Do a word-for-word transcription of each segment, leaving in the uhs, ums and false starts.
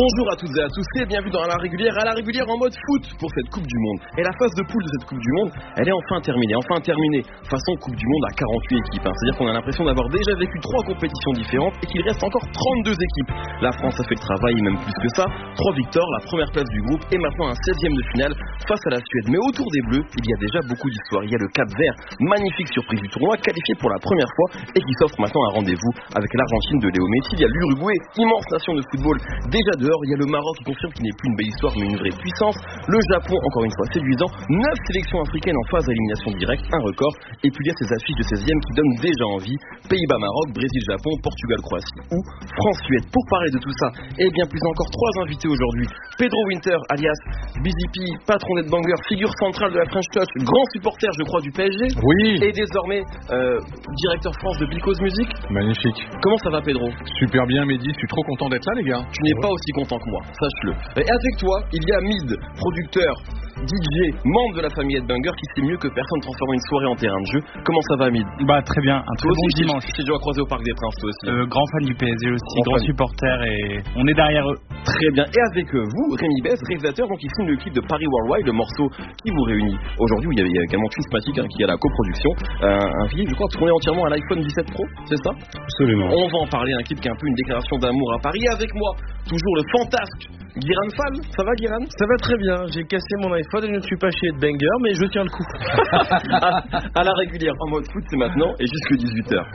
Bonjour à toutes et à tous et bienvenue dans la régulière, à la régulière en mode foot pour cette Coupe du Monde. Et la phase de poule de cette Coupe du Monde, elle est enfin terminée, enfin terminée, façon Coupe du Monde à quarante-huit équipes. Hein. C'est-à-dire qu'on a l'impression d'avoir déjà vécu trois compétitions différentes et qu'il reste encore trente-deux équipes. La France a fait le travail et même plus que ça, trois victoires, la première place du groupe et maintenant un seizième de finale face à la Suède. Mais autour des Bleus, il y a déjà beaucoup d'histoires. Il y a le Cap-Vert, magnifique surprise du tournoi, qualifié pour la première fois et qui s'offre maintenant un rendez-vous avec l'Argentine de Léo Messi. Il y a l'Uruguay, immense nation de football, déjà dehors. Il y a le Maroc qui confirme qu'il n'est plus une belle histoire mais une vraie puissance. Le Japon, encore une fois séduisant, neuf sélections africaines en phase d'élimination directe, un record. Et puis il y a ces affiches de seizième qui donnent déjà envie. Pays-Bas-Maroc, Brésil-Japon, Portugal-Croatie ou France-Suède. Pour parler de tout ça, et bien plus encore, trois invités aujourd'hui. Pedro Winter, alias Busy P, patron d'Headbanger, figure centrale de la French Touch, grand supporter je crois du P S G. Oui. Et désormais euh, directeur France de Because Music. Magnifique. Comment ça va Pedro? Super bien Mehdi, je suis trop content d'être là les gars. Tu n'es pas aussi content que moi, sache-le. Et avec toi, il y a Mid, producteur, D J, membre de la famille Headbanger qui sait mieux que personne transformer une soirée en terrain de jeu. Comment ça va Mid? Bah très bien, un très toi bon aussi, dimanche. Je t'ai déjà croisé au Parc des Princes toi aussi. Euh, grand fan du P S G aussi, grand, grand fan. supporter et on est derrière eux. Très bien. Et avec vous, Rémi Bess, réalisateur, donc il signe le clip de Paris Worldwide, le morceau qui vous réunit aujourd'hui où il y a également Twismatic hein, qui est à la coproduction. Euh, un clip, je crois, tourné entièrement à l'iPhone dix-sept Pro, c'est ça? Absolument. On va en parler, un clip qui est un peu une déclaration d'amour à Paris. Avec moi, toujours le fantasque Guiran Fall. Ça va Guiran? Ça va très bien, j'ai cassé mon iPhone et je ne suis pas chez Headbanger, mais je tiens le coup. à, à la régulière, en mode foot, c'est maintenant et jusque dix-huit heures.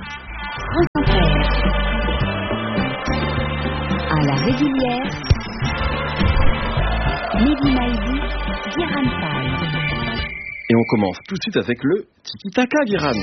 À la régulière, Mehdi Maizi, Guiran Fall. Et on commence tout de suite avec le tiki-taka, Guiran.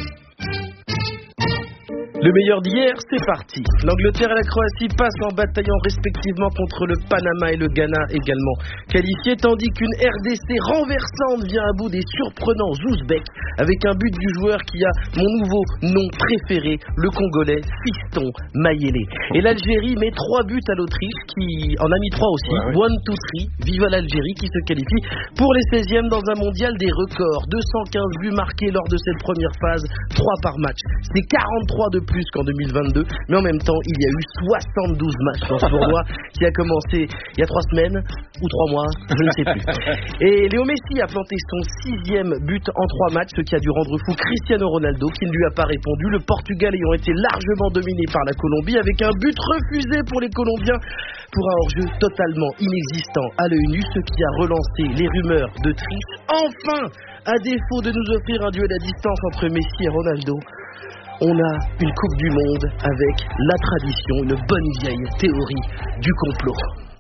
Le meilleur d'hier, c'est parti. L'Angleterre et la Croatie passent en bataillant respectivement contre le Panama et le Ghana également qualifiés, tandis qu'une R D C renversante vient à bout des surprenants Ouzbeks avec un but du joueur qui a mon nouveau nom préféré, le Congolais Fiston Mayele. Et l'Algérie met trois buts à l'Autriche qui en a mis trois aussi. Ouais, ouais. One, two, three. Vive l'Algérie qui se qualifie pour les seizièmes dans un mondial des records. deux cent quinze buts marqués lors de cette première phase, trois par match. C'est quarante-trois de plus qu'en deux mille vingt-deux, mais en même temps il y a eu soixante-douze matchs dans ce tournoi qui a commencé il y a trois semaines ou trois mois, je ne sais plus. Et Léo Messi a planté son sixième but en trois matchs, ce qui a dû rendre fou Cristiano Ronaldo qui ne lui a pas répondu, le Portugal ayant été largement dominé par la Colombie avec un but refusé pour les Colombiens pour un hors-jeu totalement inexistant à l'œil nu, ce qui a relancé les rumeurs de triche. Enfin, à défaut de nous offrir un duel à distance entre Messi et Ronaldo, on a une Coupe du Monde avec la tradition, une bonne vieille théorie du complot.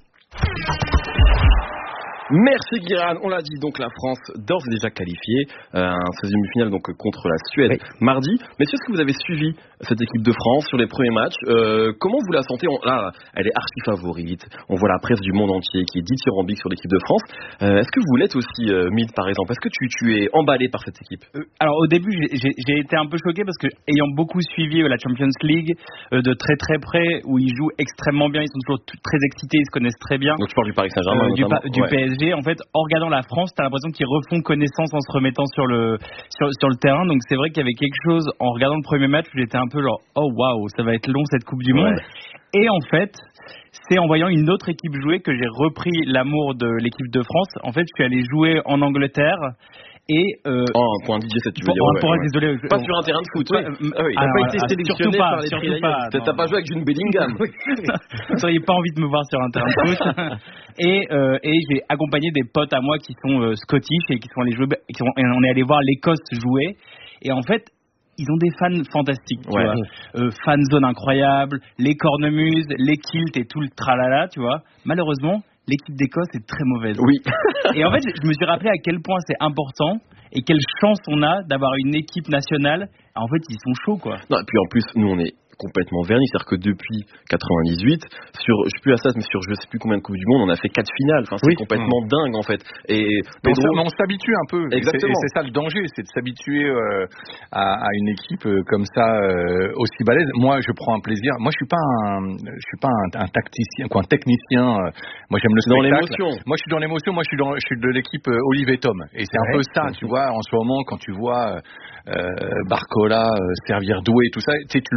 Merci Guiran, on l'a dit donc la France d'ores et déjà qualifiée, euh, un seizième de finale donc contre la Suède oui. mardi. Mais est-ce que vous avez suivi cette équipe de France sur les premiers matchs? euh, Comment vous la sentez? on, Là, elle est archi favorite. On voit la presse du monde entier qui est dithyrambique sur l'équipe de France. Euh, est-ce que vous l'êtes aussi, euh, Mid par exemple? Est-ce que tu, tu es emballé par cette équipe? euh, Alors au début, j'ai, j'ai, j'ai été un peu choqué parce que ayant beaucoup suivi euh, la Champions League euh, de très très près, où ils jouent extrêmement bien, ils sont toujours t- très excités, ils se connaissent très bien. Donc tu parles du Paris Saint-Germain, euh, du, pa- du ouais. P S G. En fait, en regardant la France, t'as l'impression qu'ils refont connaissance en se remettant sur le sur, sur le terrain. Donc c'est vrai qu'il y avait quelque chose en regardant le premier match où j'étais un peu genre oh waouh, ça va être long cette Coupe du Monde. Ouais. Et en fait, c'est en voyant une autre équipe jouer que j'ai repris l'amour de l'équipe de France. En fait, je suis allé jouer en Angleterre. Et euh, oh, un point D J sept, tu veux pour, dire ouais, pour, ouais. Désolé, pas on... sur un terrain de foot. Ouais, oui. Ah oui. T'as alors, pas été sélectionné pas, par les surtout pas. T'as pas joué avec Jude Bellingham. Vous n'auriez pas envie de me voir sur un terrain de foot. et, euh, et j'ai accompagné des potes à moi qui sont euh, scottish et qui sont allés jouer. Qui sont, et on est allé voir l'Écosse jouer. Et en fait, ils ont des fans fantastiques, tu ouais. vois. Euh, fan zone incroyable, les cornemuses, les kilts et tout le tralala, tu vois. Malheureusement, l'équipe d'Écosse est très mauvaise. Oui. Et en fait, je me suis rappelé à quel point c'est important et quelle chance on a d'avoir une équipe nationale. En fait, ils sont chauds, quoi. Non, et puis en plus, nous, on est complètement verni, c'est-à-dire que depuis quatre-vingt-dix-huit, sur, je sais plus à ça, mais sur je sais plus combien de Coupes du Monde, on a fait quatre finales, enfin, c'est oui. complètement mmh. dingue en fait. Et Pedro... on, on s'habitue un peu, exactement. Et c'est, et c'est ça le danger, c'est de s'habituer euh, à, à une équipe euh, comme ça, euh, aussi balèze. Moi, je prends un plaisir, moi je suis pas un, je suis pas un, un tacticien, quoi, un technicien, euh, moi j'aime le spectacle. Dans l'émotion. Moi je suis dans l'émotion, moi je suis, dans, je suis de l'équipe euh, Olive et Tom, et c'est ouais. un peu ça, tu vois, en ce moment, quand tu vois... Euh, Barcola, euh, servir doué, tout ça, tu sais, tu le vois, tu dis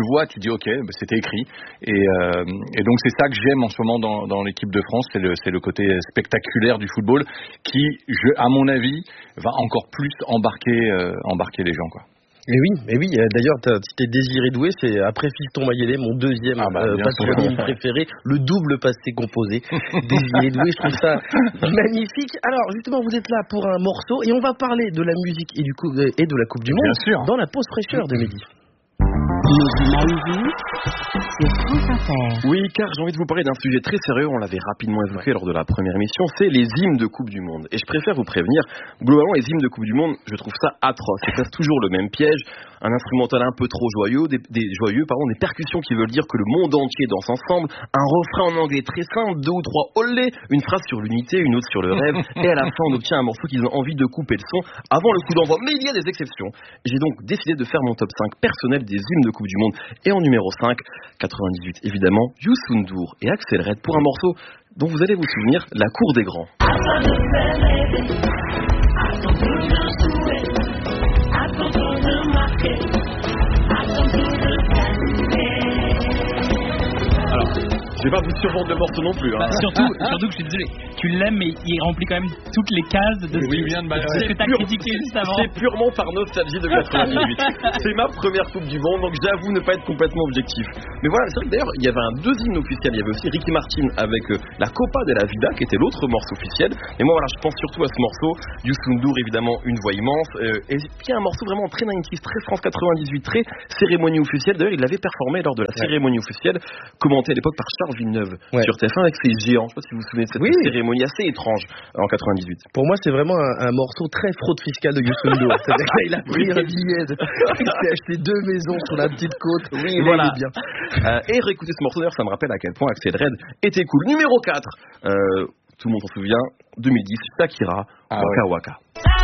dit ok, bah, c'était écrit. Et, euh, et donc c'est ça que j'aime en ce moment dans, dans l'équipe de France, c'est le, c'est le côté spectaculaire du football qui, je, à mon avis, va encore plus embarquer, euh, embarquer les gens, quoi. Mais oui, mais oui. D'ailleurs, t'as cité Désiré Doué, c'est après Fiston Mayele, mon deuxième ah bah, euh, patronyme préféré, le double passé composé. Désiré Doué, je trouve ça magnifique. Alors, justement, vous êtes là pour un morceau et on va parler de la musique et du coup et de la Coupe du Monde Bien sûr. dans la pause fraîcheur de midi. Oui, car j'ai envie de vous parler d'un sujet très sérieux, on l'avait rapidement évoqué lors de la première émission, c'est les hymnes de Coupe du Monde. Et je préfère vous prévenir, globalement les hymnes de Coupe du Monde, je trouve ça atroce. C'est toujours le même piège, un instrumental un peu trop joyeux, des, des, joyeux, pardon, des percussions qui veulent dire que le monde entier danse ensemble, un refrain en anglais très simple, deux ou trois olé, une phrase sur l'unité, une autre sur le rêve, et à la fin on obtient un morceau qu'ils ont envie de couper le son avant le coup d'envoi. Mais il y a des exceptions. J'ai donc décidé de faire mon top cinq personnel des hymnes de Coupe du Monde. Et en numéro cinq, quatre-vingt-dix-huit évidemment, Youssou N'Dour et Axel Red pour un morceau dont vous allez vous souvenir, La Cour des Grands. Alors, je vais pas vous survendre le morceau non plus. Hein. Bah, surtout, surtout que je suis désolé, tu l'aimes, mais il remplit quand même toutes les cases de ce oui, vient de ce que tu as critiqué juste avant. C'est purement par nostalgie de quatre-vingt-dix-huit. C'est ma première Coupe du Monde, donc j'avoue ne pas être complètement objectif. Mais voilà, c'est vrai que d'ailleurs, il y avait un deux hymnes officiels. Il y avait aussi Ricky Martin avec euh, La Copa de la Vida, qui était l'autre morceau officiel. Mais moi, voilà, je pense surtout à ce morceau. Youssou N'Dour, évidemment, une voix immense. Euh, et puis un morceau vraiment très quatre-vingt-dix, très France quatre-vingt-dix-huit, très cérémonie officielle. D'ailleurs, il l'avait performé lors de la cérémonie officielle, commentée à l'époque par Charles Villeneuve ouais. sur T F un avec ses géants. Je sais pas si vous vous souvenez de cette oui. cérémonie assez étrange en quatre-vingt-dix-huit. Pour moi, c'est vraiment un, un morceau très fraude fiscale de Youssou N'Dour. C'est-à-dire qu'il a pris un billet, de... il s'est acheté deux maisons sur la petite côte. Oui, voilà. Bien. Euh, et réécouter ce morceau, d'ailleurs, ça me rappelle à quel point Axel Red était cool. Numéro quatre, euh, tout le monde s'en souvient, deux mille dix, Shakira, ah, Waka ouais. Waka.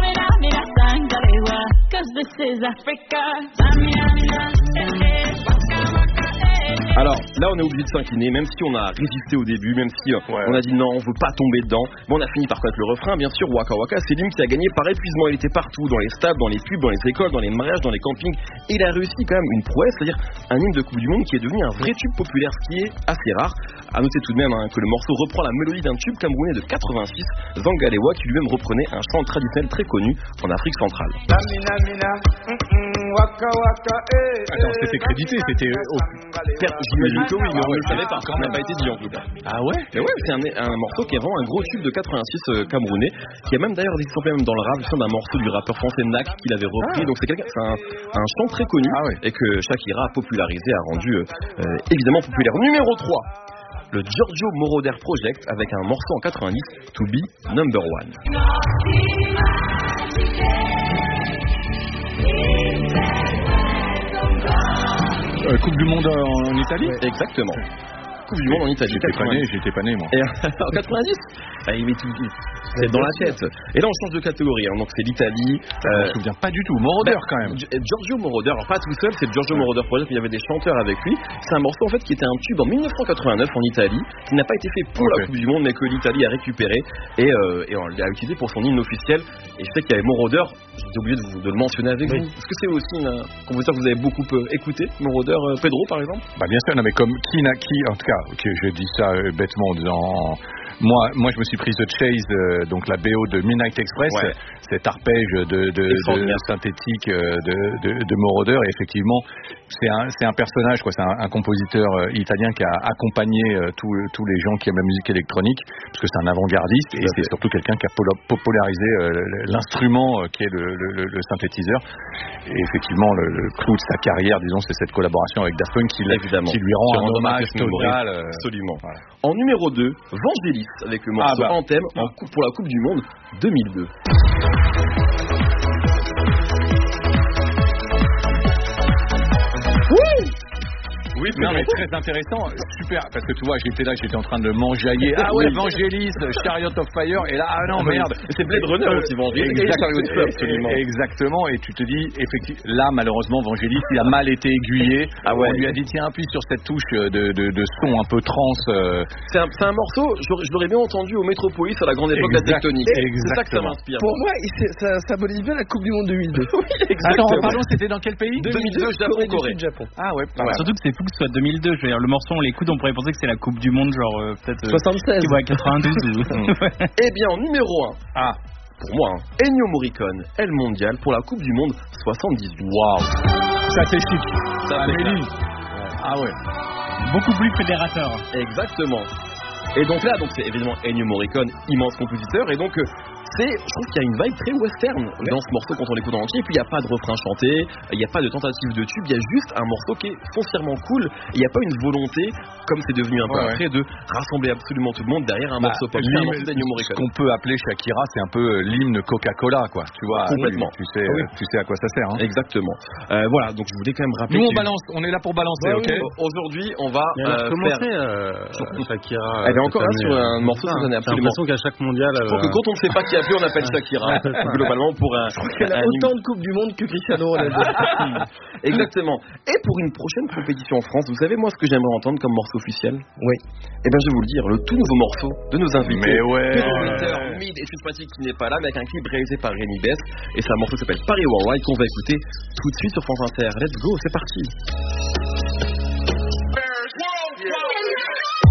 Alors là on est obligé de s'incliner, même si on a résisté au début, même si euh, ouais. on a dit non, on veut pas tomber dedans. Bon, on a fini par connaître le refrain, bien sûr. Waka Waka, c'est l'hymne qui a gagné par épuisement. Il était partout, dans les stades, dans les pubs, dans les écoles, dans les mariages, dans les campings. Et il a réussi quand même une prouesse, c'est-à-dire un hymne de Coupe du Monde qui est devenu un vrai tube populaire, ce qui est assez rare. À noter tout de même hein, que le morceau reprend la mélodie d'un tube camerounais de quatre-vingt-six, Zangalewa, qui lui-même reprenait un chant traditionnel très connu en Afrique centrale. Attends, c'était crédité, c'était au... J'imagine que oui, mais on ne le savait pas, ça n'a pas été dit en tout cas. Ah ouais? Et ouais, c'est un, un morceau qui est vraiment un gros tube de quatre-vingt-six euh, camerounais, qui a même d'ailleurs été samplé même dans le rap, le son d'un morceau du rappeur français Nak qui l'avait repris. Ah. Donc c'est quelqu'un, c'est un, un chant très connu ah ouais. et que Shakira a popularisé, a rendu euh, euh, évidemment populaire. Numéro trois, le Giorgio Moroder Project avec un morceau en quatre-vingt-dix, To Be Number One. Euh, Coupe du Monde en, en Italie ouais. Exactement. Coupe du Monde en Italie. J'étais pas né, j'étais pas né moi. Et en quatre-vingt-dix ah, il met tout, c'est dans la tête. Et là on change de catégorie, hein. Donc c'est l'Italie. Euh, je me souviens pas du tout. Moroder bah, quand même. Giorgio Moroder, alors pas tout seul, c'est le Giorgio ouais. Moroder Project, il y avait des chanteurs avec lui. C'est un morceau en fait qui était un tube en dix-neuf cent quatre-vingt-neuf en Italie, qui n'a pas été fait pour okay. la Coupe du Monde, mais que l'Italie a récupéré et, euh, et on l'a utilisé pour son hymne officiel. Et je sais qu'il y avait Moroder, j'ai oublié de, vous, de le mentionner avec oui. vous. Est-ce que c'est aussi un compositeur que vous avez beaucoup euh, écouté, Moroder, euh, Pedro par exemple? Bah bien sûr, non mais comme qui n'a qui, en tout cas, ok, je dis ça euh, bêtement en disant. Moi, moi, je me suis pris The Chase, euh, donc la B O de Midnight Express, ouais. cet arpège de, de, de synthétique euh, de, de, de Moroder. Et effectivement, c'est un, c'est un personnage, quoi. C'est un, un compositeur euh, italien qui a accompagné euh, tous, tous les gens qui aiment la musique électronique, parce que c'est un avant-gardiste et c'est surtout quelqu'un qui a popularisé euh, l'instrument euh, qui est le, le, le synthétiseur. Et effectivement, le, le clou de sa carrière, disons, c'est cette collaboration avec Daft Punk qui, qui lui rend un hommage total. Euh, Absolument. Voilà. En numéro deux, Vangelis avec le morceau ah bah. Anthem en coupe pour la Coupe du Monde deux mille deux. Oui, non, mais très intéressant, super, parce que tu vois, j'étais là, j'étais en train de m'enjailler. Ah ouais, Vangelis, Chariot of Fire, et là, ah non, merde. C'est Blade Runner aussi, Vangelis. Exactement, absolument. Exactement, et tu te dis, effectivement, là, malheureusement, Vangelis, il a mal été aiguillé. Ah ouais. On lui a dit, tiens, appuie sur cette touche de, de, de son un peu trans. Euh... C'est, un, c'est un morceau, je l'aurais bien entendu au Métropolis à la grande époque exact, de la tectonique. Exactement. C'est ça que ça m'inspire. Pour moi, ça symbolise bien la Coupe du Monde deux mille deux. Oui, exactement. Attends, pardon, c'était dans quel pays? deux mille deux, Japon, Corée. Japon. Ah ouais, voilà. Surtout que c'est fou que que ce soit deux mille deux. Je veux dire, le morceau, on l'écoute, on pourrait penser que c'est la Coupe du Monde, genre euh, peut-être. Euh, soixante-seize. Ouais, quatre-vingt-douze. Eh bien, en numéro un. Ah. Pour moi, hein, Ennio Morricone, El Mondial pour la Coupe du Monde soixante-dix-huit. Waouh. Ça c'est chic. Ça ah, c'est mais lui. Ah ouais. Beaucoup plus fédérateur. Exactement. Et donc là, donc c'est évidemment Ennio Morricone, immense compositeur, et donc euh, c'est, je trouve qu'il y a une vibe très western dans ce morceau quand on l'écoute en entier. Et puis il n'y a pas de refrain chanté, il n'y a pas de tentative de tube, il y a juste un morceau qui est foncièrement cool. Il n'y a pas une volonté, comme c'est devenu un peu ouais, après, de rassembler absolument tout le monde derrière un bah, morceau pop. C'est un morceau d'Ennio Ce Morricone. qu'on peut appeler Shakira, c'est un peu l'hymne Coca-Cola, quoi. Tu vois, complètement. Tu, tu sais, oui. tu sais à quoi ça sert. Hein. Exactement. Euh, voilà, donc je voulais quand même rappeler. Nous on balance, on est là pour balancer, ouais, ok. Oui, aujourd'hui, on va euh, commencer, faire. Euh, Shakira. Elle est encore là sur un morceau, ça n'est absolument. J'ai l'impression qu'à chaque mondial. Je crois que quand on ne sait pas qui appeler, on appelle Shakira. Globalement, pour un. Je crois qu'elle a un autant de Coupes du Monde que Cristiano Ronaldo. Exactement. Et pour une prochaine compétition en France, vous savez, moi, ce que j'aimerais entendre comme morceau officiel? Oui. Eh bien, je vais vous le dire, le tout nouveau morceau de nos invités. Mais ouais. Peter Mid et Sympathique qui n'est pas là, mais avec un clip réalisé par Rémi Bess. Et c'est un morceau qui s'appelle Paris Worldwide qu'on va écouter tout de suite sur France Inter. Let's go, c'est parti. Yeah.